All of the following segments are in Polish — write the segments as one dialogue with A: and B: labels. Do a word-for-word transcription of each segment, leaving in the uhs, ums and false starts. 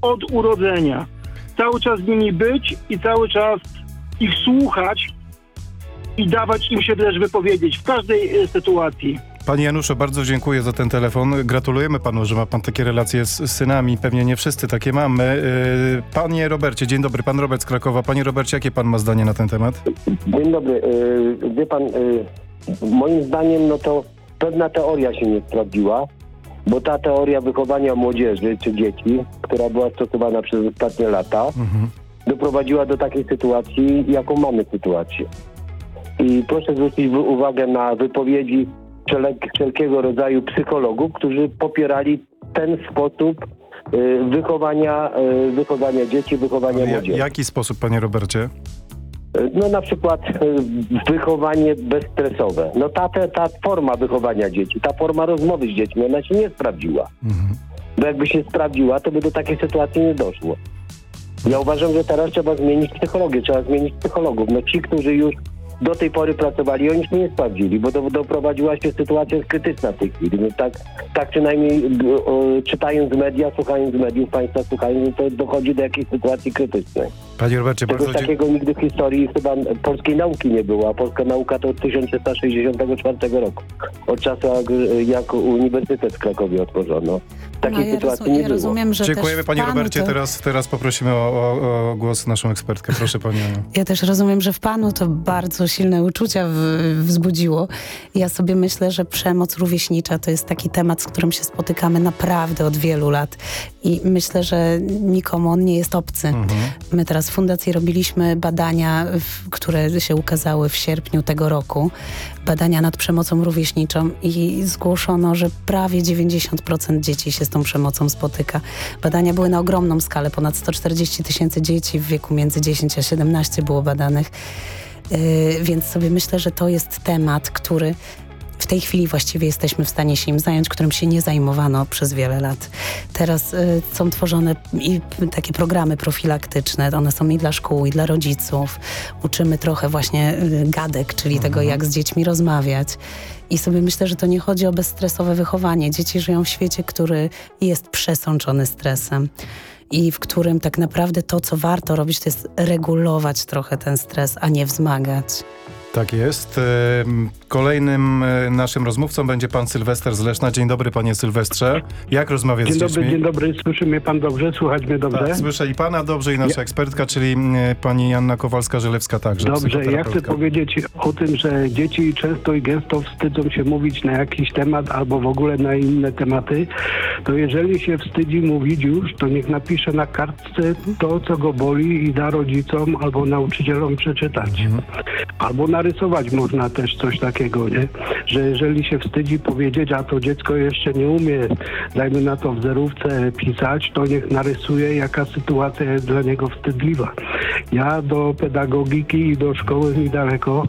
A: od urodzenia. Cały czas z nimi być i cały czas ich słuchać i dawać im się też wypowiedzieć w każdej e, sytuacji.
B: Panie Januszu, bardzo dziękuję za ten telefon. Gratulujemy panu, że ma pan takie relacje z, z synami. Pewnie nie wszyscy takie mamy. Yy, panie Robercie, dzień dobry. Pan Robert z Krakowa. Panie Robercie, jakie pan ma zdanie na ten temat?
C: Dzień dobry. Yy, wie pan, yy, moim zdaniem no to pewna teoria się nie sprawdziła, bo ta teoria wychowania młodzieży czy dzieci, która była stosowana przez ostatnie lata, mhm. doprowadziła do takiej sytuacji, jaką mamy sytuację. I proszę zwrócić uwagę na wypowiedzi wszelkiego rodzaju psychologów, którzy popierali ten sposób y, wychowania, y, wychowania dzieci, wychowania
B: ja,
C: młodzieży.
B: Jaki sposób, panie Robercie?
C: No na przykład y, wychowanie bezstresowe. No ta, ta, ta forma wychowania dzieci, ta forma rozmowy z dziećmi, ona się nie sprawdziła. Mhm. Bo jakby się sprawdziła, to by do takiej sytuacji nie doszło. Ja uważam, że teraz trzeba zmienić psychologię, trzeba zmienić psychologów. No ci, którzy już do tej pory pracowali, oni się nie sprawdzili, bo do, doprowadziła się sytuacja krytyczna w tej chwili. No tak, tak przynajmniej o, czytając media, słuchając mediów, państwa słuchając, to dochodzi do jakiejś sytuacji krytycznej.
B: Panie Robercie,
C: Czegoś
B: bardzo
C: takiego nigdy w historii chyba polskiej nauki nie było, a polska nauka to od tysiąc trzysta sześćdziesiątego czwartego roku. Od czasu, jak, jak Uniwersytet w Krakowie otworzono. Takiej
D: no, ja
C: sytuacji
D: rozum,
C: nie
D: ja
C: było.
D: rozumiem, że
B: Dziękujemy
D: też
B: panie
D: panu
B: Robercie.
D: to...
B: Teraz, teraz poprosimy o, o, o głos naszą ekspertkę. Proszę panią.
D: Ja też rozumiem, że w panu to bardzo silne uczucia w, wzbudziło. Ja sobie myślę, że przemoc rówieśnicza to jest taki temat, z którym się spotykamy naprawdę od wielu lat. I myślę, że nikomu on nie jest obcy. Mhm. My teraz w Fundacji robiliśmy badania, w, które się ukazały w sierpniu tego roku. Badania nad przemocą rówieśniczą i zgłoszono, że prawie dziewięćdziesiąt procent dzieci się z tą przemocą spotyka. Badania były na ogromną skalę. Ponad sto czterdzieści tysięcy dzieci w wieku między dziesięć a siedemnaście było badanych. Yy, więc sobie myślę, że to jest temat, który w tej chwili właściwie jesteśmy w stanie się im zająć, którym się nie zajmowano przez wiele lat. Teraz y, są tworzone i takie programy profilaktyczne. One są i dla szkół, i dla rodziców. Uczymy trochę właśnie y, gadek, czyli mhm. tego, jak z dziećmi rozmawiać. I sobie myślę, że to nie chodzi o bezstresowe wychowanie. Dzieci żyją w świecie, który jest przesączony stresem. I w którym tak naprawdę to, co warto robić, to jest regulować trochę ten stres, a nie wzmagać.
B: Tak jest. Kolejnym naszym rozmówcą będzie pan Sylwester z Leszna. Dzień dobry, panie Sylwestrze. Jak rozmawiać
A: dzień
B: z dziećmi?
A: Dzień dobry, dzień dobry. Słyszy mnie pan dobrze? Słuchać mnie dobrze?
B: Tak, słyszę i pana dobrze, i nasza ja... ekspertka, czyli pani Janna Kowalska-Żelewska także.
A: Dobrze, ja chcę powiedzieć o tym, że dzieci często i gęsto wstydzą się mówić na jakiś temat albo w ogóle na inne tematy. To jeżeli się wstydzi mówić już, to niech napisze na kartce to, co go boli i da rodzicom albo nauczycielom przeczytać. Mhm. Albo narysować można też coś takiego, nie? Że jeżeli się wstydzi powiedzieć, a to dziecko jeszcze nie umie, dajmy na to w zerówce pisać, to niech narysuje, jaka sytuacja jest dla niego wstydliwa. Ja do pedagogiki i do szkoły mi daleko,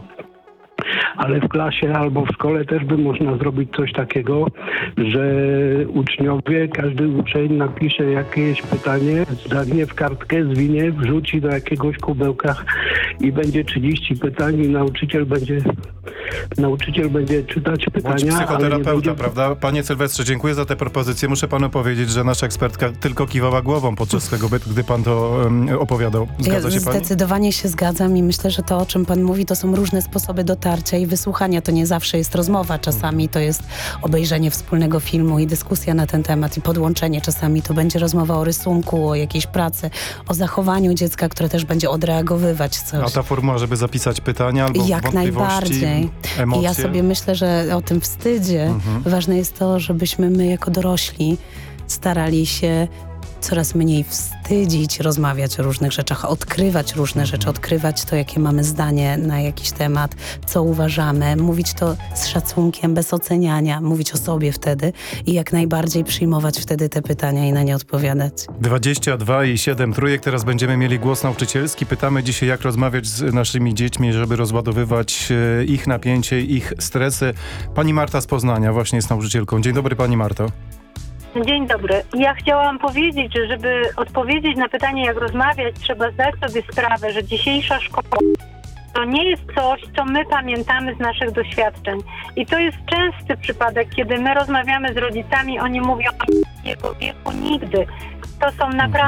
A: ale w klasie albo w szkole też by można zrobić coś takiego, że uczniowie, każdy uczeń napisze jakieś pytanie, zdagnie w kartkę, zwinie, wrzuci do jakiegoś kubełka i będzie trzydzieści pytań i nauczyciel będzie nauczyciel będzie czytać pytania.
B: Bądź psychoterapeuta,
A: będzie...
B: prawda? Panie Sylwestrze, dziękuję za tę propozycję. Muszę panu powiedzieć, że nasza ekspertka tylko kiwała głową podczas tego bytu, gdy pan to um, opowiadał. Zgadza
D: ja
B: się pani?
D: Zdecydowanie się zgadzam i myślę, że to, o czym pan mówi, to są różne sposoby dotarcia i wysłuchania. To nie zawsze jest rozmowa. Czasami to jest obejrzenie wspólnego filmu i dyskusja na ten temat i podłączenie. Czasami to będzie rozmowa o rysunku, o jakiejś pracy, o zachowaniu dziecka, które też będzie odreagowywać coś.
B: A ta formuła, żeby zapisać pytania albo
D: Jak
B: wątpliwości,
D: najbardziej.
B: emocje.
D: I ja sobie myślę, że o tym wstydzie mhm. ważne jest to, żebyśmy my jako dorośli starali się coraz mniej wstydzić, rozmawiać o różnych rzeczach, odkrywać różne mhm. rzeczy, odkrywać to, jakie mamy zdanie na jakiś temat, co uważamy, mówić to z szacunkiem, bez oceniania, mówić o sobie wtedy i jak najbardziej przyjmować wtedy te pytania i na nie odpowiadać.
B: dwadzieścia dwa i siedem trójek. Teraz będziemy mieli głos nauczycielski. Pytamy dzisiaj, jak rozmawiać z naszymi dziećmi, żeby rozładowywać ich napięcie, ich stresy. Pani Marta z Poznania właśnie jest nauczycielką. Dzień dobry, pani Marto.
E: Dzień dobry. Ja chciałam powiedzieć, że żeby odpowiedzieć na pytanie, jak rozmawiać, trzeba zdać sobie sprawę, że dzisiejsza szkoła to nie jest coś, co my pamiętamy z naszych doświadczeń. I to jest częsty przypadek, kiedy my rozmawiamy z rodzicami, oni mówią, w jego wieku nigdy. To są naprawdę